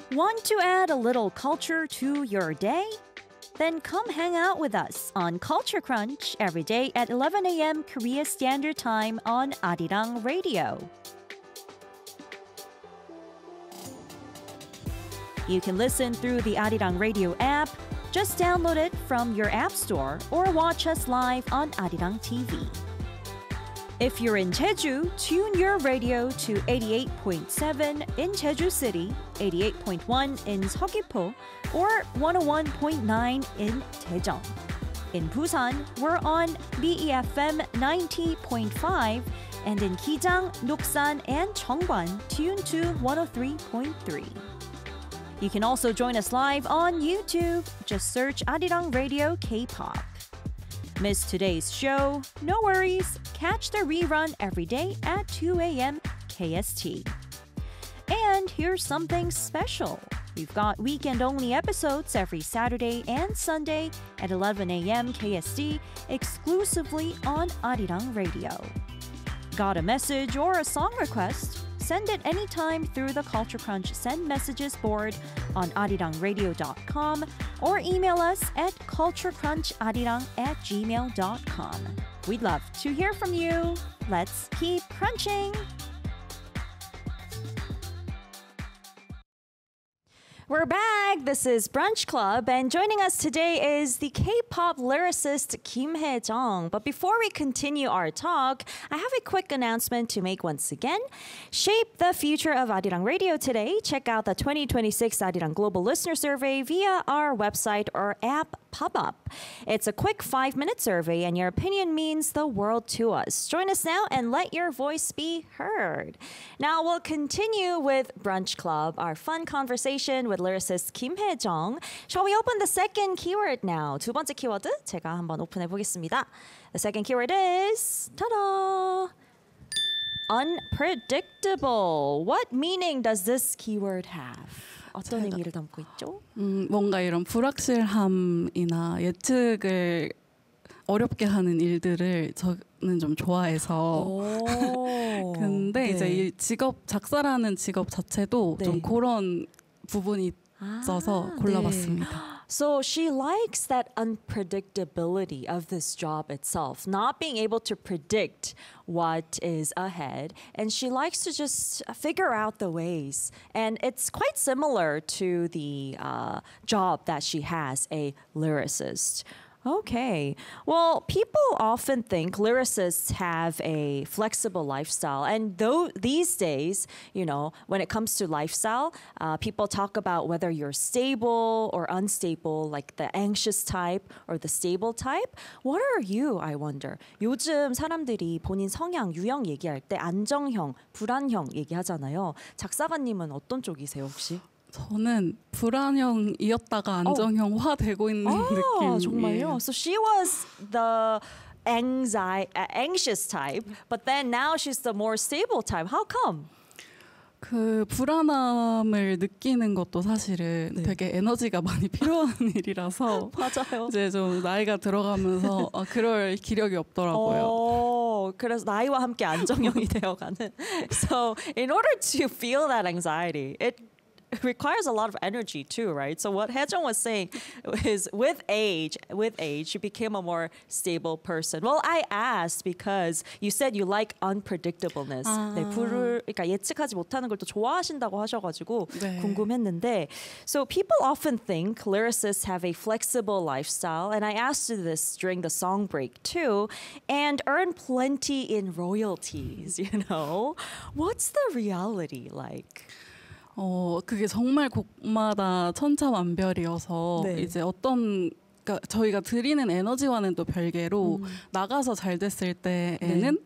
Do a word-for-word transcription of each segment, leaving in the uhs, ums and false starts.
Want to add a little culture to your day? Then come hang out with us on Culture Crunch every day at eleven a.m. Korea Standard Time on Arirang Radio. You can listen through the Arirang Radio app. Just download it from your app store or watch us live on Arirang T V. If you're in Jeju, tune your radio to eighty-eight point seven in Jeju City, eighty-eight point one in Seogwipo, or one oh one point nine in Daejeon. In Busan, we're on B E F M ninety point five, and in Kijang, Noksan, and Cheongwan, tune to one oh three point three. You can also join us live on YouTube. Just search Arirang Radio K-pop. Miss today's show? No worries. Catch the rerun every day at two a.m. K S T. And here's something special. We've got weekend-only episodes every Saturday and Sunday at eleven a.m. K S T exclusively on Arirang Radio. Got a message or a song request? Send it anytime through the Culture Crunch Send Messages board on arirang radio dot com or email us at culturecruncharirang at gmail dot com. We'd love to hear from you. Let's keep crunching! We're back. This is Brunch Club, and joining us today is the K-pop lyricist Kim Hae-jung. But before we continue our talk, I have a quick announcement to make once again. Shape the future of Arirang Radio today. Check out the twenty twenty-six Arirang Global Listener Survey via our website or app pop-up. It's a quick five-minute survey, and your opinion means the world to us. Join us now and let your voice be heard. Now we'll continue with Brunch Club, our fun conversation with lyricist Kim Hae-jung. Shall we open the second keyword now? 두 번째 키워드 제가 한번 오픈해 보겠습니다. The second keyword is ta-da! Unpredictable. What meaning does this keyword have? 어떤 의미를 담고 있죠? 음, 뭔가 이런 불확실함이나 예측을 어렵게 하는 일들을 저는 좀 좋아해서 근데 네. 이제 이 직업 작사라는 직업 자체도 네. 좀 그런 부분이 있어서 아, 골라봤습니다. 네. So she likes that unpredictability of this job itself, not being able to predict what is ahead. And she likes to just figure out the ways. And it's quite similar to the uh, job that she has, a lyricist. Okay. Well, people often think lyricists have a flexible lifestyle. And though these days, you know, when it comes to lifestyle, uh, people talk about whether you're stable or unstable, like the anxious type or the stable type. What are you, I wonder? 요즘 사람들이 본인 성향, 유형 얘기할 때 안정형, 불안형 얘기하잖아요. 작사가님은 어떤 쪽이세요, 혹시? 저는 불안형이었다가 안정형화 되고 있는 느낌이에요. 정말요? So she was the anxi- uh, anxious type, but then now she's the more stable type. How come? 그 불안함을 느끼는 것도 사실은 네. 되게 에너지가 많이 필요한 일이라서 맞아요. 이제 좀 나이가 들어가면서 아, 그럴 기력이 없더라고요. 오, 그래서 나이와 함께 안정형이 되어가는. So in order to feel that anxiety, it requires a lot of energy too, right? So what Hae-jung was saying is with age, with age, she became a more stable person. Well, I asked because you said you like unpredictableness. 아. 네, 불을, 그러니까 예측하지 못하는 걸 또 좋아하신다고 하셔가지고 네. 궁금했는데. So people often think lyricists have a flexible lifestyle, and I asked you this during the song break too, and earn plenty in royalties, you know? What's the reality like? 어 그게 정말 곡마다 천차만별이어서 네. 이제 어떤 그러니까 저희가 드리는 에너지와는 또 별개로 음. 나가서 잘 됐을 때에는 네.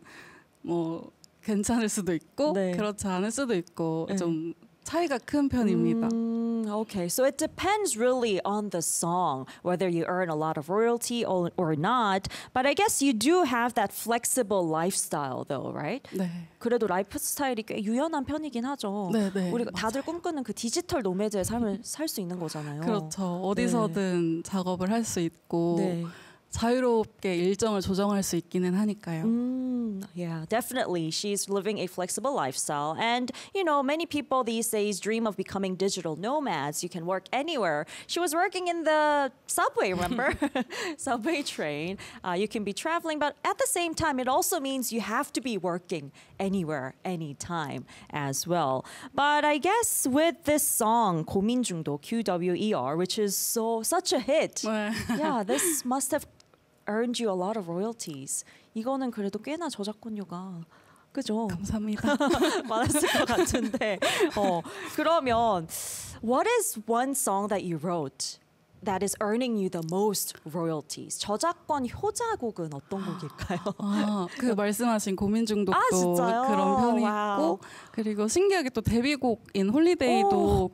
뭐 괜찮을 수도 있고 네. 그렇지 않을 수도 있고 네. 좀 차이가 큰 편입니다. Mm, okay, so it depends really on the song, whether you earn a lot of royalty or, or not. But I guess you do have that flexible lifestyle though, right? 네. 그래도 라이프 스타일이 꽤 유연한 편이긴 하죠. 네, 네, 우리가 다들 맞아요. 꿈꾸는 그 디지털 노매드의 삶을 살 수 있는 거잖아요. 그렇죠. 어디서든 작업을 할 수 있고 네. 자유롭게 일정을 조정할 수 있기는 하니까요. Mm, yeah, definitely. She's living a flexible lifestyle. And, you know, many people these days dream of becoming digital nomads. You can work anywhere. She was working in the subway, remember? Subway train. Uh, you can be traveling, but at the same time, it also means you have to be working anywhere, anytime as well. But I guess with this song, 고민중도, Q W E R, which is so such a hit. 네. Yeah, this must have earned you a lot of royalties. 이거는 그래도 꽤나 저작권료가 그죠? 감사합니다. 많았을 것 같은데. 어, 그러면 what is one song that you wrote that is earning you the most royalties? 저작권 효자곡은 어떤 곡일까요? 아, 그 말씀하신 고민 중독도 아, 진짜요? 그런 편이 와우. 있고 그리고 신기하게 또 데뷔곡인 홀리데이도 오,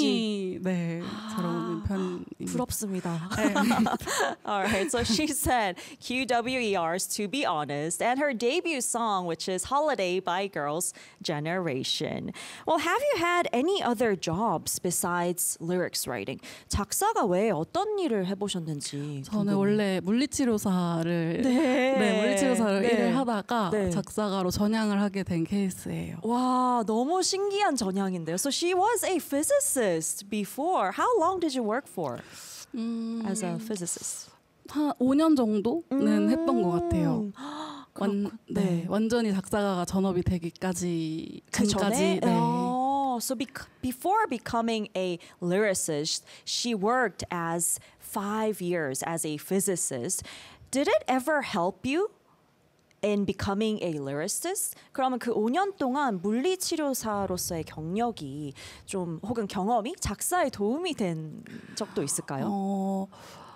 꾸준히 네, 들어오는 편입니다. 부럽습니다. 네. All right, so she said Q W E R's To Be Honest and her debut song, which is Holiday by Girls' Generation. Well, have you had any other jobs besides lyrics writing? 작사가 외에 어떤 일을 해보셨는지 저는 궁금해요. 원래 물리치료사를 네. 네, 물리치료사로 네. 일을 하다가 네. 작사가로 전향을 하게 된 케이스예요. 와, 너무 신기한 전향인데요. So she was a physicist before. How long did you work for 음, as a physicist? 한 오 년 정도는 했던 것 같아요. 완, 네, 네. 완전히 작사가가 전업이 되기까지 그 전까지. 전에? 네. Oh, so bec- before becoming a lyricist, she worked as five years as a physicist. Did it ever help you in becoming a lyricist? 그러면 그 오 년 동안 물리치료사로서의 경력이 좀 혹은 경험이 작사에 도움이 된 적도 있을까요? 어,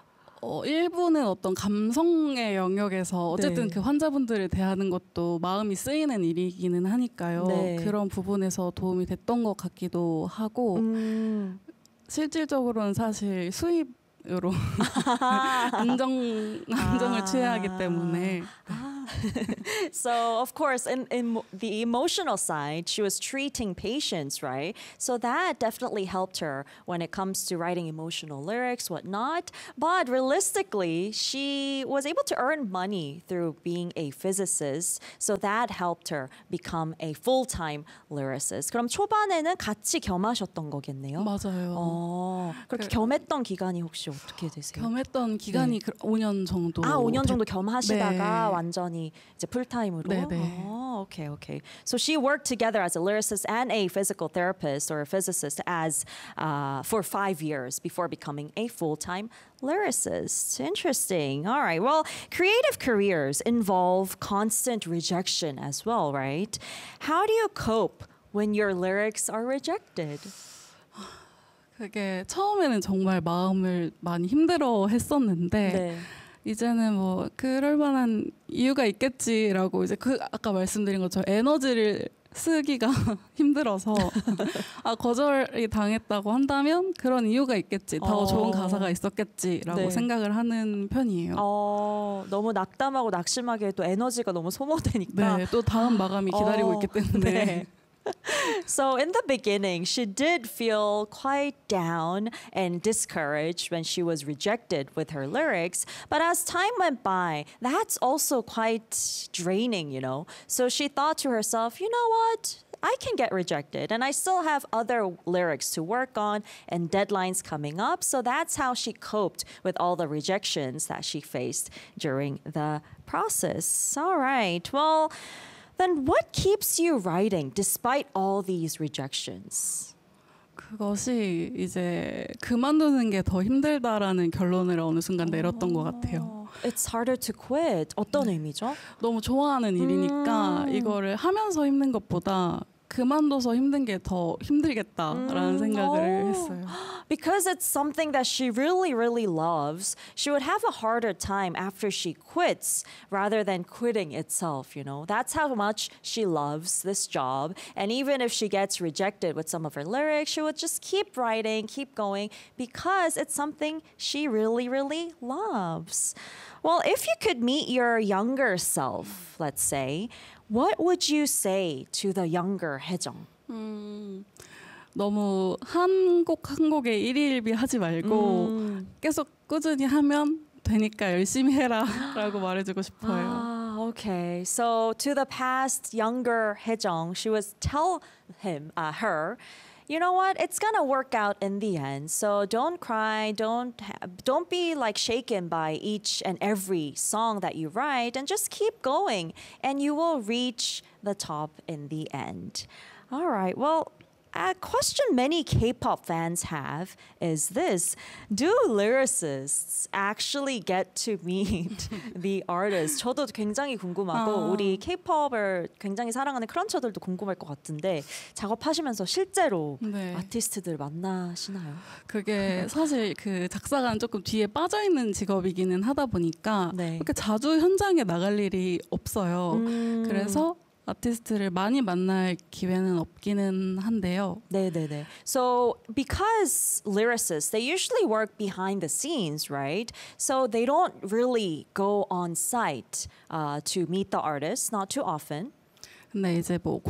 어, 일부는 어떤 감성의 영역에서 어쨌든 네. 그 환자분들을 대하는 것도 마음이 쓰이는 일이기는 하니까요. 네. 그런 부분에서 도움이 됐던 것 같기도 하고 음. 실질적으로는 사실 수입으로 안정 안정을 취해야 하기 때문에 So, of course, in, in the emotional side, she was treating patients, right? So that definitely helped her when it comes to writing emotional lyrics, whatnot. But realistically, she was able to earn money through being a physicist. So that helped her become a full-time lyricist. 그럼 초반에는 같이 겸하셨던 거겠네요? 맞아요. 어, 그렇게 그- 겸했던 기간이 혹시 어떻게 되세요? 겸했던 기간이 그 오 년 정도. 아, 오 년 정도 됐- 겸하시다가 네. 완전히 이제 풀타임으로. 네, 네. 어, okay, okay. So she worked together as a lyricist and a physical therapist or a physicist as uh, for five years before becoming a full-time lyricist. Interesting. All right. Well, creative careers involve constant rejection as well, right? How do you cope when your lyrics are rejected? 그게 처음에는 정말 마음을 많이 힘들어 했었는데 네. 이제는 뭐 그럴 만한 이유가 있겠지라고 이제 그 아까 말씀드린 것처럼 에너지를 쓰기가 힘들어서 아 거절이 당했다고 한다면 그런 이유가 있겠지 더 어. 좋은 가사가 있었겠지라고 네. 생각을 하는 편이에요. 어, 너무 낙담하고 낙심하기에 또 에너지가 너무 소모되니까. 네, 또 다음 마감이 기다리고 어, 있기 때문에 네. So in the beginning, she did feel quite down and discouraged when she was rejected with her lyrics. But as time went by, that's also quite draining, you know. So she thought to herself, you know what? I can get rejected and I still have other lyrics to work on and deadlines coming up. So that's how she coped with all the rejections that she faced during the process. All right. Well, then what keeps you writing despite all these rejections? 그것이 이제 그만두는 게 더 힘들다라는 결론을 어느 순간 내렸던 것 같아요. It's harder to quit. 어떤 의미죠? 너무 좋아하는 일이니까 이거를 하면서 힘든 것보다 그만둬서 힘든 게 더 힘들겠다라는 생각을 했어요. Because it's something that she really, really loves, she would have a harder time after she quits rather than quitting itself, you know? That's how much she loves this job. And even if she gets rejected with some of her lyrics, she would just keep writing, keep going, because it's something she really, really loves. Well, if you could meet your younger self, let's say, what would you say to the younger 혜정? 음, 너무 한 곡 한 곡에 일희일비 하지 말고 음. 계속 꾸준히 하면 되니까 열심히 해라라고 말해주고 싶어요. Ah, okay. So to the past younger Haejong, she was tell him, uh, her, you know what? It's gonna work out in the end. So don't cry. Don't ha- don't be like shaken by each and every song that you write, and just keep going, and you will reach the top in the end. All right. Well, a question many K-pop fans have is this: do lyricists actually get to meet the artist? 저도 굉장히 궁금하고 아. 우리 K-pop을 굉장히 사랑하는 크런처들도 궁금할 것 같은데 작업하시면서 실제로 네. 아티스트들 만나시나요? 그게 사실 그 작사가는 조금 뒤에 빠져 있는 직업이기는 하다 보니까 네. 그렇게 자주 현장에 나갈 일이 없어요. 음. 그래서 아티스트를 많이 만날 기회는 없기는 한데요. 네네네. So because lyricists, they usually work behind the scenes, right? So they don't really go on site uh, to meet the artists, not too often. 근데 이제 뭐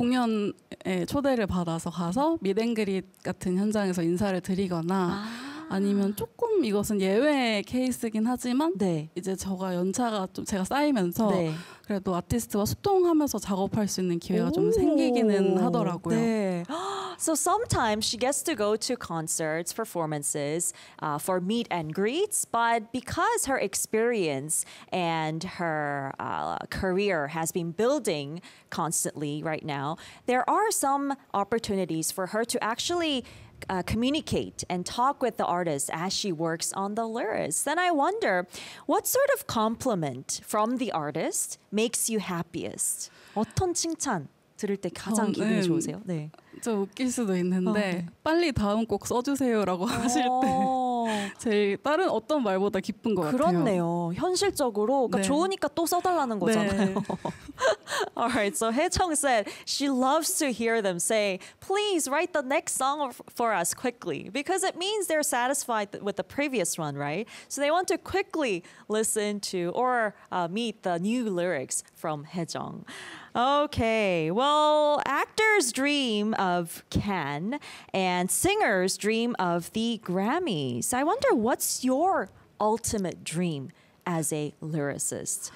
공연에 초대를 받아서 가서 미드앤그릿 같은 현장에서 인사를 드리거나 아니면 조금 이것은 예외 케이스긴 하지만 네. 이제 저가 연차가 좀 제가 쌓이면서 네. 그래도 아티스트와 소통하면서 작업할 수 있는 기회가 좀 생기기는 하더라고요. 네. So sometimes she gets to go to concerts, performances uh, for meet and greets, but because her experience and her uh, career has been building constantly right now, there are some opportunities for her to actually Uh, communicate and talk with the artist as she works on the lyrics. Then I wonder, what sort of compliment from the artist makes you happiest? 어떤 칭찬 들을 때 가장 기분이 저는 좋으세요? 네. 좀 웃길 수도 있는데 어, 네. 빨리 다음 곡 써주세요라고 하실 때 어, 제일 다른 어떤 말보다 기쁜 것 같아요. 그렇네요. 현실적으로 그러니까 네. 좋으니까 또 써달라는 거잖아요. 네. Alright, so Haechong said she loves to hear them say, please write the next song f- for us quickly, because it means they're satisfied th- with the previous one, right? So they want to quickly listen to or uh, meet the new lyrics from Haejong. Okay, well, actors dream of Cannes and singers dream of the Grammys. I wonder, what's your ultimate dream as a lyricist?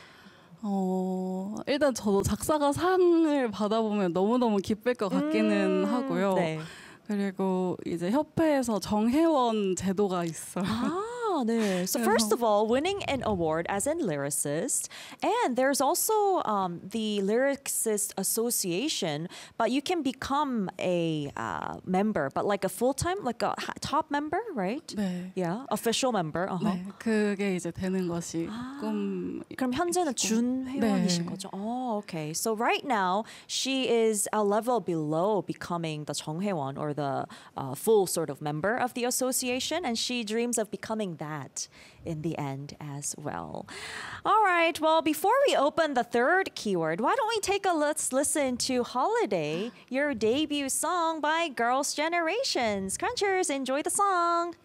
어, 일단 저도 작사가 상을 받아보면 너무너무 기쁠 것 같기는 음, 하고요. 네. 그리고 이제 협회에서 정회원 제도가 있어요. Ah, 네. So first of all, winning an award as a lyricist, and there's also um, the Lyricist Association, but you can become a uh, member, but like a full-time, like a ha- top member, right? 네. Yeah, official member. Uh-huh. 네, 그게 이제 되는 것이 꿈. 그럼 현재는 준 회원이신 네. 거죠? Oh, okay. So right now, she is a level below becoming the 정회원 or the uh, full sort of member of the association, and she dreams of becoming that in the end as well. All right. Well, before we open the third keyword, why don't we take a let's listen to Holiday, your debut song by Girls' Generations. Crunchers, enjoy the song.